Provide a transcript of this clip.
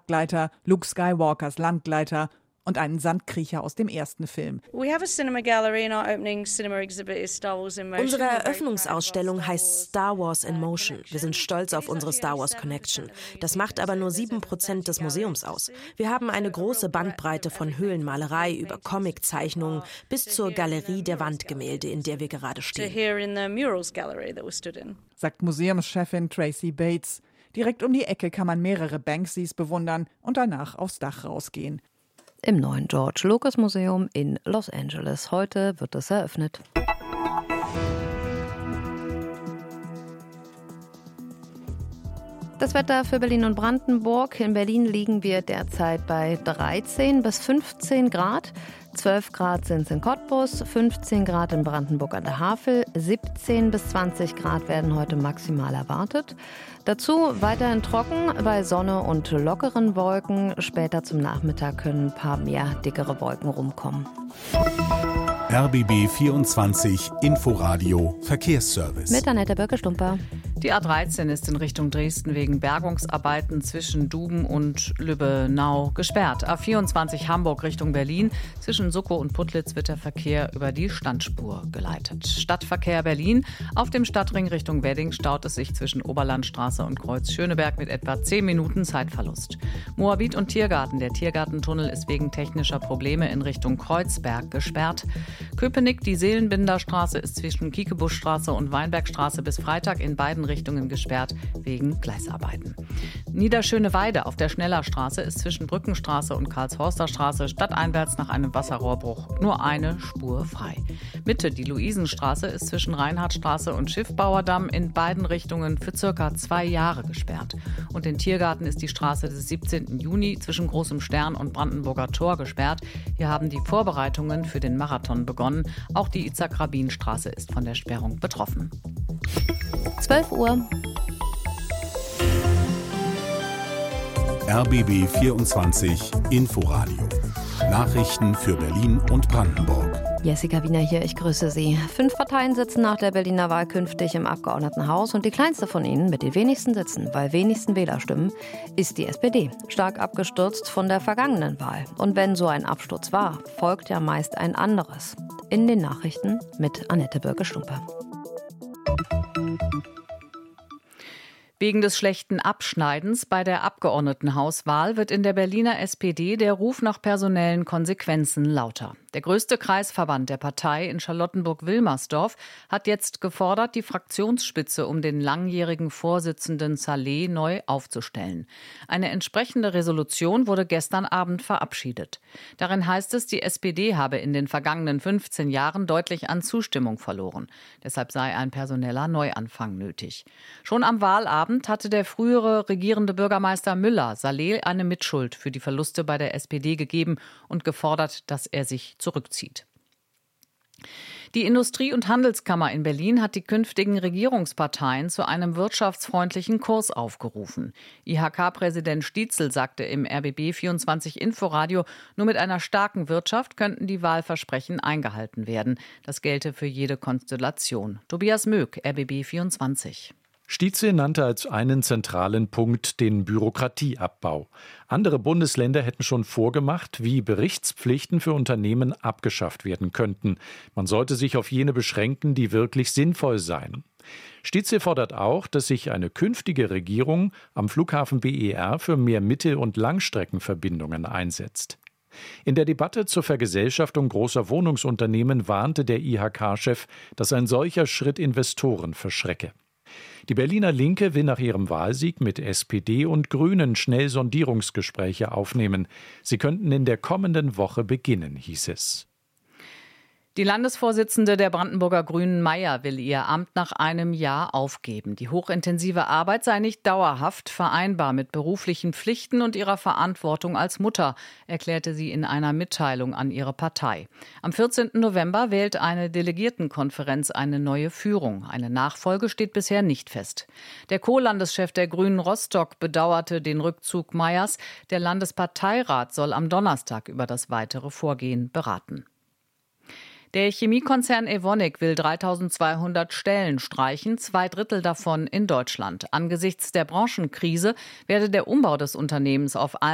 Berggleiter, Luke Skywalkers Landgleiter und einen Sandkriecher aus dem ersten Film. Unsere Eröffnungsausstellung heißt Star Wars in Motion. Wir sind stolz auf unsere Star Wars Connection. Das macht aber nur 7% des Museums aus. Wir haben eine große Bandbreite von Höhlenmalerei über Comiczeichnungen bis zur Galerie der Wandgemälde, in der wir gerade stehen, sagt Museumschefin Tracy Bates. Direkt um die Ecke kann man mehrere Banksys bewundern und danach aufs Dach rausgehen. Im neuen George Lucas Museum in Los Angeles. Heute wird es eröffnet. Das Wetter für Berlin und Brandenburg. In Berlin liegen wir derzeit bei 13 bis 15 Grad. 12 Grad sind es in Cottbus, 15 Grad in Brandenburg an der Havel, 17 bis 20 Grad werden heute maximal erwartet. Dazu weiterhin trocken bei Sonne und lockeren Wolken. Später zum Nachmittag können ein paar mehr dickere Wolken rumkommen. RBB 24 Inforadio Verkehrsservice. Mit Annette Böcke-Stumper. Die A13 ist in Richtung Dresden wegen Bergungsarbeiten zwischen Duben und Lübbenau gesperrt. A24 Hamburg Richtung Berlin. Zwischen Suckow und Putlitz wird der Verkehr über die Standspur geleitet. Stadtverkehr Berlin. Auf dem Stadtring Richtung Wedding staut es sich zwischen Oberlandstraße und Kreuz Schöneberg mit etwa 10 Minuten Zeitverlust. Moabit und Tiergarten. Der Tiergartentunnel ist wegen technischer Probleme in Richtung Kreuzberg gesperrt. Köpenick, die Seelenbinderstraße ist zwischen Kiekebuschstraße und Weinbergstraße bis Freitag in beiden Richtungen gesperrt wegen Gleisarbeiten. Niederschöneweide auf der Schnellerstraße ist zwischen Brückenstraße und Karlshorster Straße stadteinwärts nach einem Wasserrohrbruch nur eine Spur frei. Mitte, die Luisenstraße ist zwischen Reinhardtstraße und Schiffbauerdamm in beiden Richtungen für circa 2 Jahre gesperrt. Und in Tiergarten ist die Straße des 17. Juni zwischen Großem Stern und Brandenburger Tor gesperrt. Hier haben die Vorbereitungen für den Marathon begonnen. Auch die Itzhak-Rabin-Straße ist von der Sperrung betroffen. 12 Uhr. RBB 24 Inforadio. Nachrichten für Berlin und Brandenburg. Jessica Wiener hier, ich grüße Sie. 5 Parteien sitzen nach der Berliner Wahl künftig im Abgeordnetenhaus und die kleinste von ihnen mit den wenigsten Sitzen, bei wenigsten Wählerstimmen, ist die SPD. Stark abgestürzt von der vergangenen Wahl. Und wenn so ein Absturz war, folgt ja meist ein anderes. In den Nachrichten mit Annette Böcke-Stumper. Wegen des schlechten Abschneidens bei der Abgeordnetenhauswahl wird in der Berliner SPD der Ruf nach personellen Konsequenzen lauter. Der größte Kreisverband der Partei in Charlottenburg-Wilmersdorf hat jetzt gefordert, die Fraktionsspitze um den langjährigen Vorsitzenden Saleh neu aufzustellen. Eine entsprechende Resolution wurde gestern Abend verabschiedet. Darin heißt es, die SPD habe in den vergangenen 15 Jahren deutlich an Zustimmung verloren. Deshalb sei ein personeller Neuanfang nötig. Schon am Wahlabend hatte der frühere regierende Bürgermeister Müller Saleh eine Mitschuld für die Verluste bei der SPD gegeben und gefordert, dass er sich zurückzieht. Die Industrie- und Handelskammer in Berlin hat die künftigen Regierungsparteien zu einem wirtschaftsfreundlichen Kurs aufgerufen. IHK-Präsident Stietzel sagte im RBB24 Inforadio, nur mit einer starken Wirtschaft könnten die Wahlversprechen eingehalten werden. Das gelte für jede Konstellation. Tobias Möck, RBB24. Stietzel nannte als einen zentralen Punkt den Bürokratieabbau. Andere Bundesländer hätten schon vorgemacht, wie Berichtspflichten für Unternehmen abgeschafft werden könnten. Man sollte sich auf jene beschränken, die wirklich sinnvoll seien. Stietzel fordert auch, dass sich eine künftige Regierung am Flughafen BER für mehr Mittel- und Langstreckenverbindungen einsetzt. In der Debatte zur Vergesellschaftung großer Wohnungsunternehmen warnte der IHK-Chef, dass ein solcher Schritt Investoren verschrecke. Die Berliner Linke will nach ihrem Wahlsieg mit SPD und Grünen schnell Sondierungsgespräche aufnehmen. Sie könnten in der kommenden Woche beginnen, hieß es. Die Landesvorsitzende der Brandenburger Grünen Meier will ihr Amt nach einem Jahr aufgeben. Die hochintensive Arbeit sei nicht dauerhaft vereinbar mit beruflichen Pflichten und ihrer Verantwortung als Mutter, erklärte sie in einer Mitteilung an ihre Partei. Am 14. November wählt eine Delegiertenkonferenz eine neue Führung. Eine Nachfolge steht bisher nicht fest. Der Co-Landeschef der Grünen Rostock bedauerte den Rückzug Meiers. Der Landesparteirat soll am Donnerstag über das weitere Vorgehen beraten. Der Chemiekonzern Evonik will 3.200 Stellen streichen, 2/3 davon in Deutschland. Angesichts der Branchenkrise werde der Umbau des Unternehmens auf allen